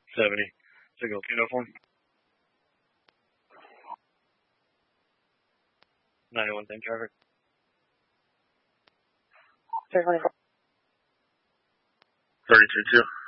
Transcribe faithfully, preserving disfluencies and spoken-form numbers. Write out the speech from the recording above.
seventy. Signal Kilo form. ninety-one ten traffic. three twenty-four. thirty-two two.